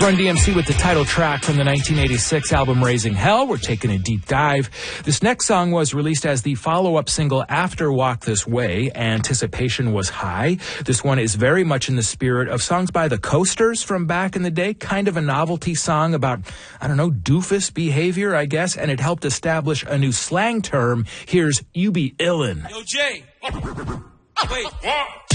Run DMC with the title track from the 1986 album Raising Hell. We're taking a deep dive. This next song was released as the follow-up single after Walk This Way. Anticipation was high. This one is very much in the spirit of songs by the Coasters from back in the day. Kind of a novelty song about, doofus behavior, I guess. And it helped establish a new slang term. Here's "You Be Illin'." Yo, Jay. Wait.